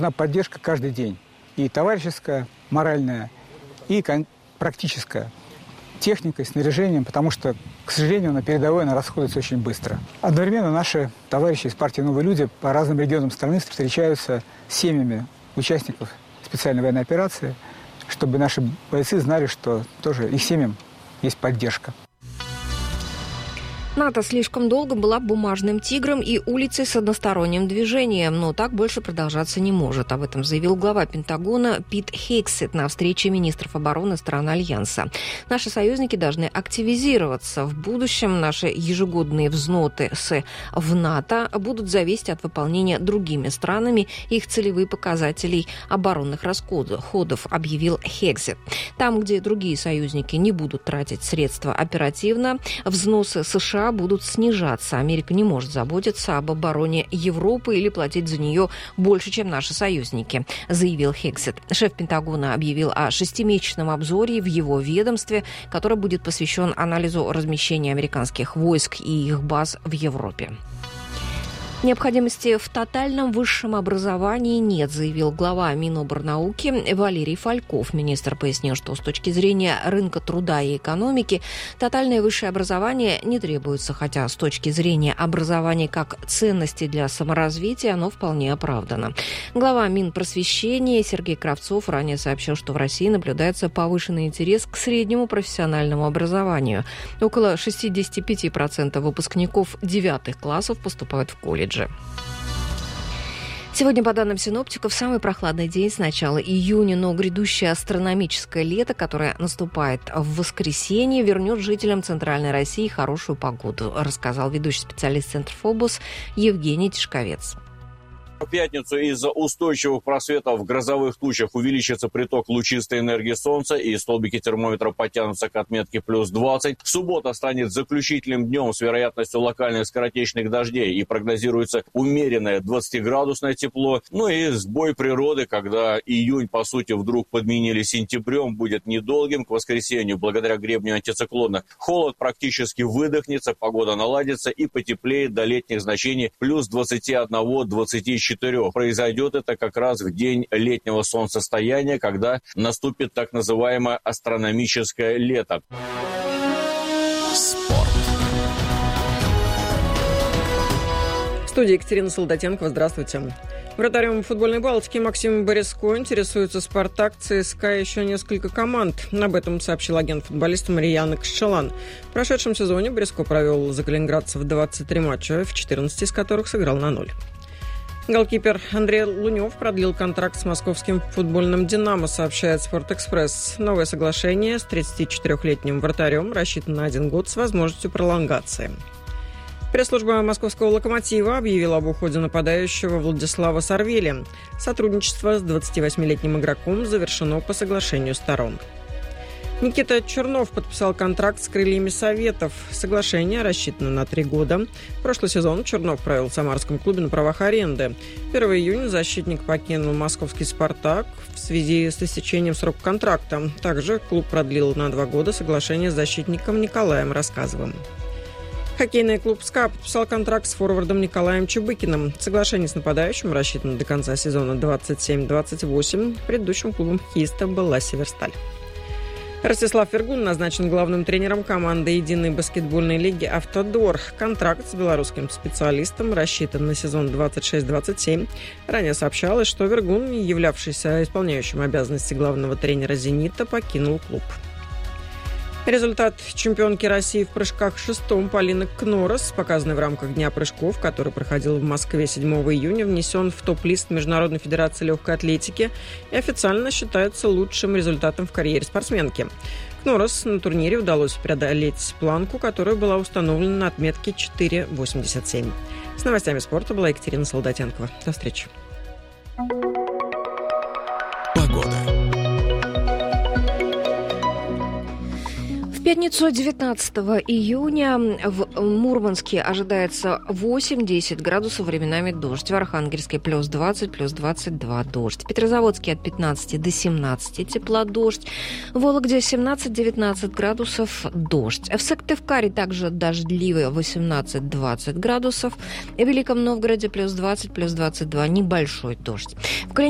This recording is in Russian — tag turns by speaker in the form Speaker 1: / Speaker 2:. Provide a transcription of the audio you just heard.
Speaker 1: нужна поддержка каждый день. И товарищеская, моральная, и практическая. Техникой, снаряжением, потому что, к сожалению, на передовой она расходуется очень быстро. Одновременно наши товарищи из партии «Новые люди» по разным регионам страны встречаются с семьями участников специальной военной операции, чтобы наши бойцы знали, что тоже их семьям есть поддержка.
Speaker 2: НАТО слишком долго была бумажным тигром и улицей с односторонним движением, но так больше продолжаться не может. Об этом заявил глава Пентагона Пит Хексет на встрече министров обороны стран Альянса. Наши союзники должны активизироваться. В будущем наши ежегодные взносы в НАТО будут зависеть от выполнения другими странами их целевых показателей оборонных расходов, объявил Хексет. Там, где другие союзники не будут тратить средства оперативно, взносы США будут снижаться. Америка не может заботиться об обороне Европы или платить за нее больше, чем наши союзники, заявил Хексет. Шеф Пентагона объявил о 6-месячном обзоре в его ведомстве, который будет посвящен анализу размещения американских войск и их баз в Европе. Необходимости в тотальном высшем образовании нет, заявил глава Миноборнауки Валерий Фальков. Министр пояснил, что с точки зрения рынка труда и экономики тотальное высшее образование не требуется, хотя с точки зрения образования как ценности для саморазвития оно вполне оправдано. Глава Минпросвещения Сергей Кравцов ранее сообщил, что в России наблюдается повышенный интерес к среднему профессиональному образованию. Около 65% выпускников 9 классов поступают в колледж. Сегодня, по данным синоптиков, самый прохладный день с начала июня, но грядущее астрономическое лето, которое наступает в воскресенье, вернет жителям Центральной России хорошую погоду, рассказал ведущий специалист Центра ФОБУС Евгений Тишковец.
Speaker 3: В пятницу из-за устойчивых просветов в грозовых тучах увеличится приток лучистой энергии Солнца, и столбики термометра потянутся к отметке плюс 20. Суббота станет заключительным днем с вероятностью локальных скоротечных дождей, и прогнозируется умеренное 20-градусное тепло. Ну и сбой природы, когда июнь, по сути, вдруг подменили сентябрем, будет недолгим. К воскресенью, благодаря гребню антициклона, холод практически выдохнется, погода наладится и потеплеет до летних значений плюс 21-24. Произойдет это как раз в день летнего солнцестояния, когда наступит так называемое астрономическое лето.
Speaker 4: Спорт. В студии Екатерина Солдатенкова. Здравствуйте. Вратарем футбольной Балтики Максим Бориско интересуется «Спартак», ЦСКА и еще несколько команд. Об этом сообщил агент футболиста Марьяна Кашелан. В прошедшем сезоне Бориско провел за калининградцев 23 матча, в 14 из которых сыграл на 0. Голкипер Андрей Лунев продлил контракт с московским футбольным «Динамо», сообщает «Спортэкспресс». Новое соглашение с 34-летним вратарем рассчитано на 1 год с возможностью пролонгации. Пресс-служба московского «Локомотива» объявила об уходе нападающего Владислава Сарвели. Сотрудничество с 28-летним игроком завершено по соглашению сторон. Никита Чернов подписал контракт с «Крыльями Советов». Соглашение рассчитано на 3 года. Прошлый сезон Чернов провел в самарском клубе на правах аренды. 1 июня защитник покинул московский «Спартак» в связи с истечением срока контракта. Также клуб продлил на 2 года соглашение с защитником Николаем Рассказовым. Хоккейный клуб «СКА» подписал контракт с форвардом Николаем Чебыкиным. Соглашение с нападающим рассчитано до конца сезона 27-28. Предыдущим клубом хоккеиста была «Северсталь». Ростислав Вергун назначен главным тренером команды единой баскетбольной лиги «Автодор». Контракт с белорусским специалистом рассчитан на сезон 26-27. Ранее сообщалось, что Вергун, являвшийся исполняющим обязанности главного тренера «Зенита», покинул клуб. Результат чемпионки России в прыжках шестом Полины Кнорос, показанный в рамках Дня прыжков, который проходил в Москве 7 июня, внесен в топ-лист Международной федерации легкой атлетики и официально считается лучшим результатом в карьере спортсменки. Кнорос на турнире удалось преодолеть планку, которая была установлена на отметке 4,87. С новостями спорта была Екатерина Солдатенкова. До встречи.
Speaker 2: В пятницу 19 июня в Мурманске ожидается 8-10 градусов, временами дождь. В Архангельске плюс 20, плюс 22 дождь. В Петрозаводске от 15 до 17 тепла, дождь. В Вологде 17-19 градусов, дождь. В Сыктывкаре также дождливо 18-20 градусов. В Великом Новгороде плюс 20, плюс 22 небольшой дождь. В